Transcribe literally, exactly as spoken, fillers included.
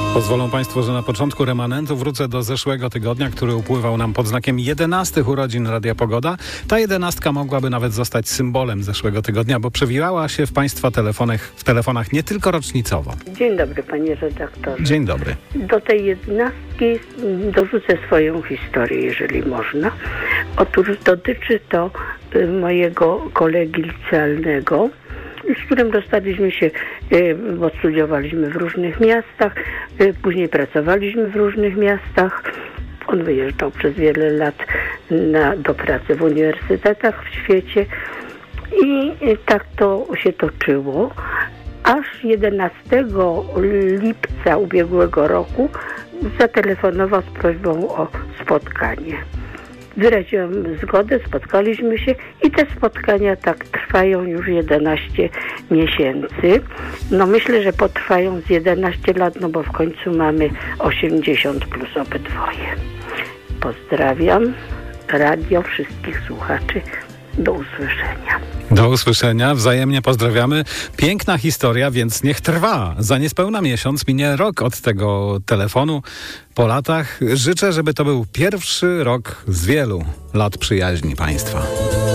Pozwolą Państwo, że na początku remanentu wrócę do zeszłego tygodnia, który upływał nam pod znakiem jedenastych urodzin Radia Pogoda. Ta jedenastka mogłaby nawet zostać symbolem zeszłego tygodnia, bo przewijała się w Państwa telefonach, w telefonach nie tylko rocznicowo. Dzień dobry, panie redaktorze. Dzień dobry. Do tej jedenastki dorzucę swoją historię, jeżeli można. Otóż dotyczy to mojego kolegi licealnego, z którym rozstaliśmy się, bo studiowaliśmy w różnych miastach, później pracowaliśmy w różnych miastach. On wyjeżdżał przez wiele lat na, do pracy w uniwersytetach w świecie i tak to się toczyło, aż jedenastego lipca ubiegłego roku zatelefonował z prośbą o spotkanie. Wyraziłam zgodę, spotkaliśmy się i te spotkania tak trwają już jedenaście miesięcy. No myślę, że potrwają z jedenaście lat, no bo w końcu mamy osiemdziesiąt plus obydwoje. Pozdrawiam radio, wszystkich słuchaczy. Do usłyszenia. Do usłyszenia, wzajemnie pozdrawiamy. Piękna historia, więc niech trwa. Za niespełna miesiąc minie rok od tego telefonu. Po latach życzę, żeby to był pierwszy rok z wielu lat przyjaźni Państwa.